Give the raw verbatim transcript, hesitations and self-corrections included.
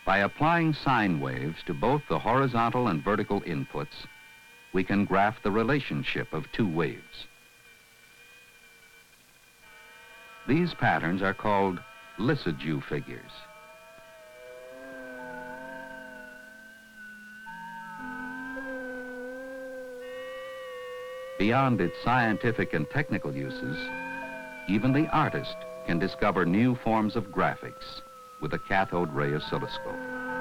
By applying sine waves to both the horizontal and vertical inputs, we can graph the relationship of two waves. These patterns are called Lissajous figures. Beyond its scientific and technical uses, even the artist can discover new forms of graphics with a cathode ray oscilloscope.